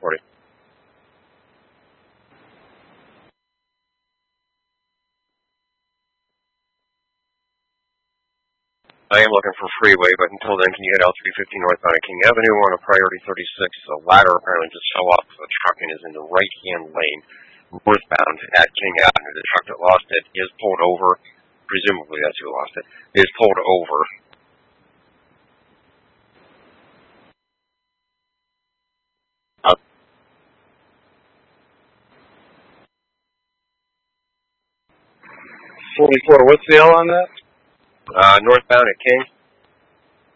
40. I am looking for freeway, but until then, can you head out 350 northbound at King Avenue on a priority 36? The ladder apparently just fell off. The truck is in the right-hand lane northbound at King Avenue. The truck that lost it is pulled over. Presumably that's who lost it. Is pulled over. Uh, 44, what's the L on that? Northbound at King.